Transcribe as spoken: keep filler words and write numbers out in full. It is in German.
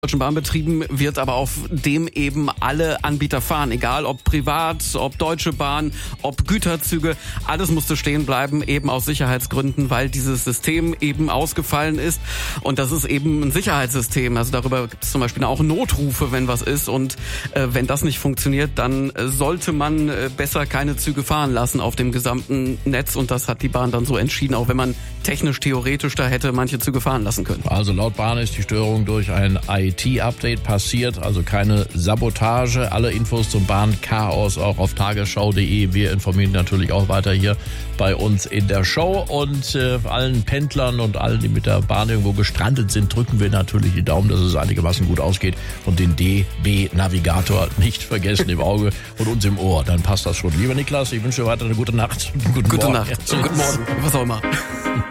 Deutschen Bahnbetrieben wird aber auf dem eben alle Anbieter fahren, egal ob privat, ob Deutsche Bahn, ob Güterzüge, alles musste stehen bleiben, eben aus Sicherheitsgründen, weil dieses System eben ausgefallen ist und das ist eben ein Sicherheitssystem, also darüber gibt es zum Beispiel auch Notrufe, wenn was ist und äh, wenn das nicht funktioniert, dann äh, sollte man äh, besser keine Züge fahren lassen auf dem gesamten Netz und das hat die Bahn dann so entschieden, auch wenn man technisch, theoretisch da hätte manche Züge fahren lassen können. Also laut Bahn ist die Störung durch ein I T-Update passiert, also keine Sabotage. Alle Infos zum Bahnchaos auch auf tagesschau punkt de. Wir informieren natürlich auch weiter hier bei uns in der Show und äh, allen Pendlern und allen, die mit der Bahn irgendwo gestrandet sind, drücken wir natürlich die Daumen, dass es einigermaßen gut ausgeht und den D B-Navigator nicht vergessen im Auge und uns im Ohr. Dann passt das schon. Lieber Niklas, ich wünsche dir weiter eine gute Nacht. Guten Gute Morgen. Nacht. Ja. Guten Morgen. Was auch immer.